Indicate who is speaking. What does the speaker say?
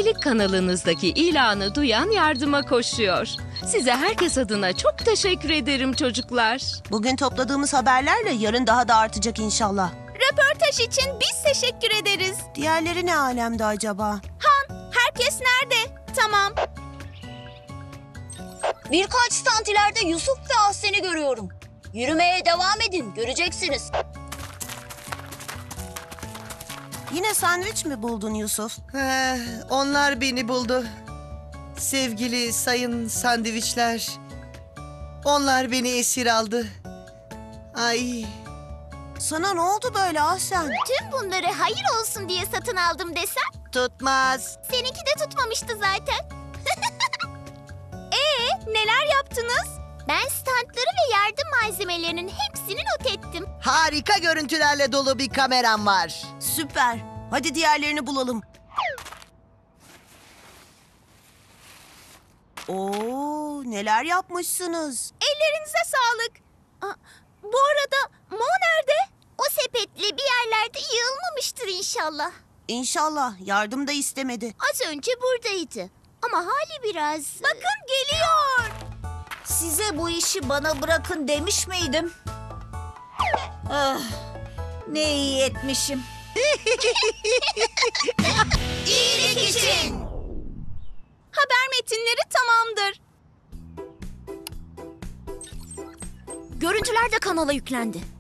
Speaker 1: iyilik kanalınızdaki ilanı duyan yardıma koşuyor. Size herkes adına çok teşekkür ederim çocuklar.
Speaker 2: Bugün topladığımız haberlerle yarın daha da artacak inşallah.
Speaker 3: Röportaj için biz teşekkür ederiz.
Speaker 2: Diğerleri ne alemde acaba?
Speaker 3: Herkes nerede? Tamam.
Speaker 4: Birkaç stand ileride Yusuf ve Ahsen'i görüyorum. Yürümeye devam edin, göreceksiniz.
Speaker 2: Yine sandviç mi buldun Yusuf?
Speaker 5: Onlar beni buldu. Sevgili sayın sandviçler. Onlar beni esir aldı. Ay,
Speaker 2: Sana ne oldu böyle Ahsen?
Speaker 3: Tüm bunları hayır olsun diye satın aldım desem,
Speaker 5: tutmaz.
Speaker 3: seninki de tutmamıştı zaten. Neler yaptınız? Ben standları ve yardım malzemelerinin hepsini not ettim.
Speaker 5: Harika görüntülerle dolu bir kameram var.
Speaker 2: Süper. Hadi diğerlerini bulalım. Oo, neler yapmışsınız?
Speaker 3: Ellerinize sağlık. Bu arada Mo nerede? O sepetle bir yerlerde yığılmamıştır inşallah.
Speaker 2: İnşallah yardım da istemedi.
Speaker 3: Az önce buradaydı. Ama hali biraz... Bakın geliyor.
Speaker 4: Size bu işi bana bırakın demiş miydim? Ah, ne iyi etmişim.
Speaker 3: İyilik için. Haber metinleri tamamdır. Görüntüler de kanala yüklendi.